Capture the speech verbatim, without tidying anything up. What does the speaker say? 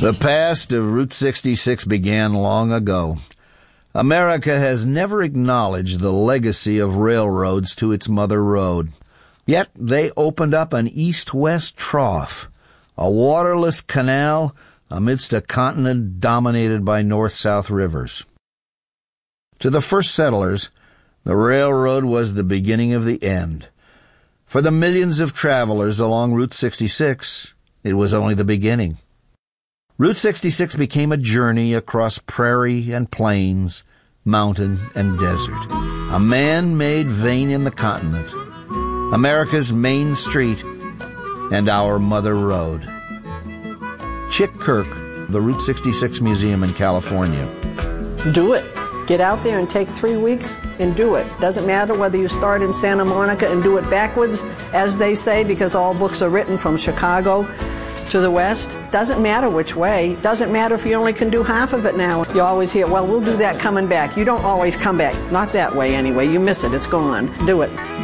The past of Route sixty-six began long ago. America has never acknowledged the legacy of railroads to its mother road. Yet they opened up an east-west trough, a waterless canal amidst a continent dominated by north-south rivers. To the first settlers, the railroad was the beginning of the end. For the millions of travelers along Route sixty-six, it was only the beginning. Route sixty-six became a journey across prairie and plains, mountain and desert, a man-made vein in the continent, America's main street, and our mother road. Chick Kirk, the Route sixty-six Museum in California. Do it. Get out there and take three weeks and do it. Doesn't matter whether you start in Santa Monica and do it backwards, as they say, because all books are written from Chicago to the west. Doesn't matter which way. Doesn't matter if you only can do half of it now. You always hear, well, we'll do that coming back. You don't always come back. Not that way anyway. You miss it. It's gone. Do it.